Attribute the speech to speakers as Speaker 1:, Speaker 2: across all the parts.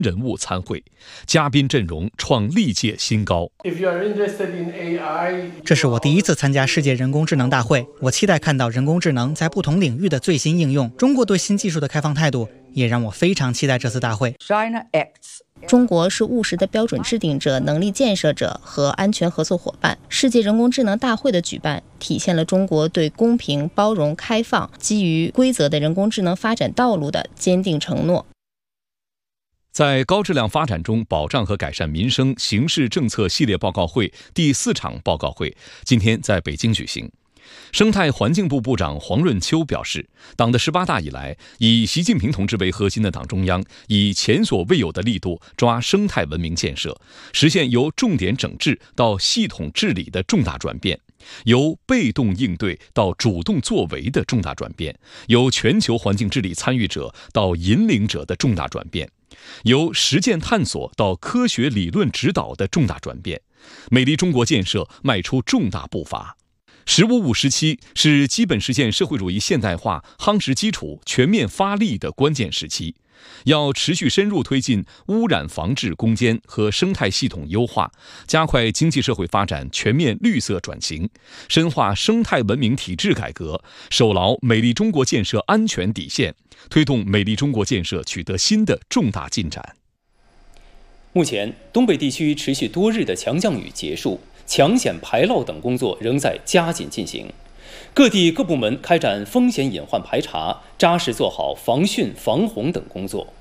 Speaker 1: 人物参会，嘉宾阵容创历届新高。
Speaker 2: 这是我第一次参加世界人工智能大会，我期待看到人工智能在不同领域的最新应用。中国对新技术的开放态度也让我非常期待这次大会。
Speaker 3: 中国是务实的标准制定者、能力建设者和安全合作伙伴。世界人工智能大会的举办，体现了中国对公平、包容、开放、基于规则的人工智能发展道路的坚定承诺。
Speaker 1: 在高质量发展中保障和改善民生形势政策系列报告会第4场报告会今天在北京举行。生态环境部部长黄润秋表示，党的18大以来，以习近平同志为核心的党中央以前所未有的力度抓生态文明建设，实现由重点整治到系统治理的重大转变，由被动应对到主动作为的重大转变，由全球环境治理参与者到引领者的重大转变，由实践探索到科学理论指导的重大转变，美丽中国建设迈出重大步伐。“15+5”时期是基本实现社会主义现代化夯实基础、全面发力的关键时期，要持续深入推进污染防治攻坚和生态系统优化，加快经济社会发展全面绿色转型，深化生态文明体制改革，守牢美丽中国建设安全底线，推动美丽中国建设取得新的重大进展。
Speaker 4: 目前，东北地区持续多日的强降雨结束，抢险排涝等工作仍在加紧进行，各地各部门开展风险隐患排查，扎实做好防汛防洪等工作。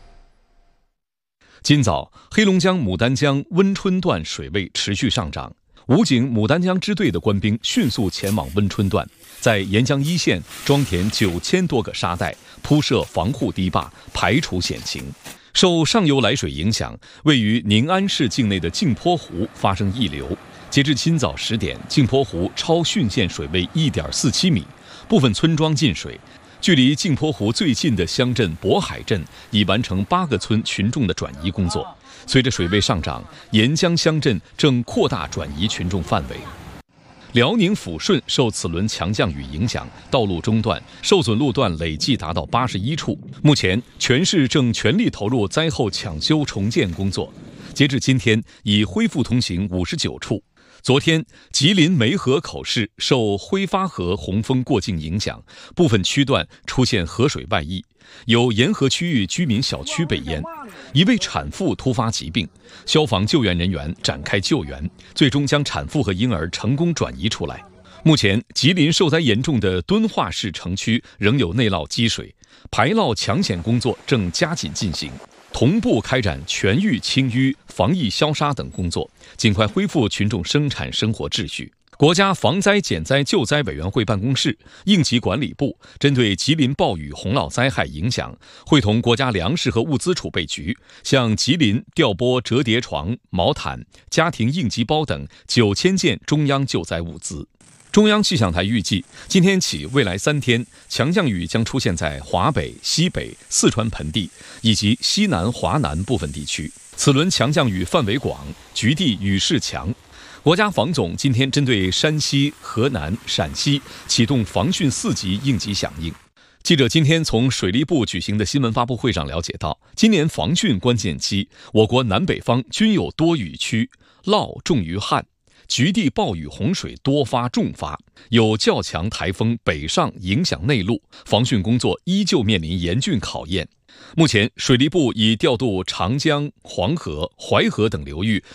Speaker 1: 今早，黑龙江牡丹江温春段水位持续上涨，武警牡丹江支队的官兵迅速前往温春段，在沿江一线装填9000多个沙袋，铺设防护堤坝，排除险情。受上游来水影响，位于宁安市境内的镜泊湖发生溢流。截至今早10点，镜泊湖超汛线水位1.47米，部分村庄进水。距离镜泊湖最近的乡镇渤海镇已完成8个村群众的转移工作。随着水位上涨，沿江乡镇正扩大转移群众范围。辽宁抚顺受此轮强降雨影响，道路中断，受损路段累计达到81处。目前，全市正全力投入灾后抢修重建工作。截至今天，已恢复通行59处。昨天，吉林梅河口市受辉发河洪峰过境影响，部分区段出现河水外溢，有沿河区域居民小区被淹。一位产妇突发疾病，消防救援人员展开救援，最终将产妇和婴儿成功转移出来。目前，吉林受灾严重的敦化市城区仍有内涝积水，排涝抢险工作正加紧进行，同步开展全域清淤、防疫消杀等工作，尽快恢复群众生产生活秩序。国家防灾减灾救灾委员会办公室、应急管理部针对吉林暴雨洪涝灾害影响，会同国家粮食和物资储备局向吉林调拨折叠床、毛毯、家庭应急包等9000件中央救灾物资。中央气象台预计，今天起未来3天，强降雨将出现在华北、西北、四川盆地以及西南、华南部分地区。此轮强降雨范围广，局地雨势强。国家防总今天针对山西、河南、陕西启动防汛4级应急响应。记者今天从水利部举行的新闻发布会上了解到，今年防汛关键期，我国南北方均有多雨区，涝重于旱，局地暴雨洪水多发重发，有较强台风北上影响内陆，防汛工作依旧面临严峻考验。目前，水利部已调度长江、黄河、淮河等流域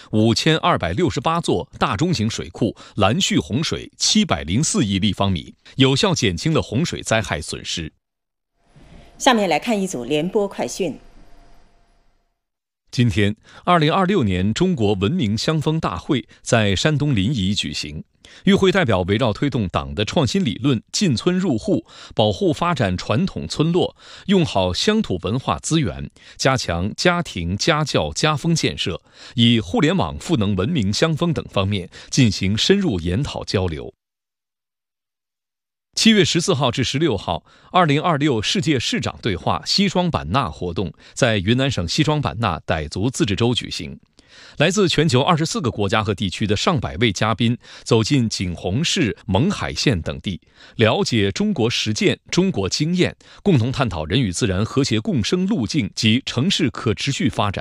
Speaker 1: 5268座大中型水库拦蓄洪水704亿立方米，有效减轻了洪水灾害损失。
Speaker 5: 下面来看一组联播快讯。
Speaker 1: 今天，2026年中国文明乡风大会在山东临沂举行。与会代表围绕推动党的创新理论进村入户，保护发展传统村落，用好乡土文化资源，加强家庭家教家风建设，以互联网赋能文明乡风等方面进行深入研讨交流。7月14号至16号，2026世界市长对话西双版纳活动在云南省西双版纳傣族自治州举行。来自全球24个国家和地区的上百位嘉宾走进景洪市、勐海县等地，了解中国实践、中国经验，共同探讨人与自然和谐共生路径及城市可持续发展。